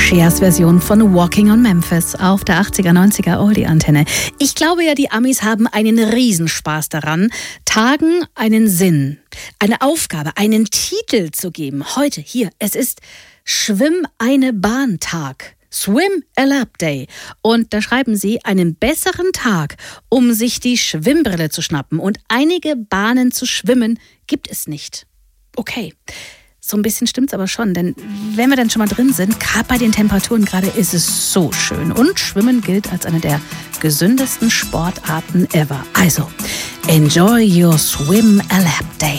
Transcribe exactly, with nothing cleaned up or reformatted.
Sheas Version von Walking on Memphis auf der achtziger, neunziger Oldie-Antenne. Ich glaube ja, die Amis haben einen Riesenspaß daran, Tagen einen Sinn, eine Aufgabe, einen Titel zu geben. Heute, hier, es ist Schwimm eine Bahn-Tag. Swim a Lap Day. Und da schreiben sie, einen besseren Tag, um sich die Schwimmbrille zu schnappen und einige Bahnen zu schwimmen, gibt es nicht. Okay, so ein bisschen stimmt's aber schon, denn wenn wir dann schon mal drin sind, gerade bei den Temperaturen gerade, ist es so schön. Und Schwimmen gilt als eine der gesündesten Sportarten ever. Also, enjoy your Swim a Lap Day.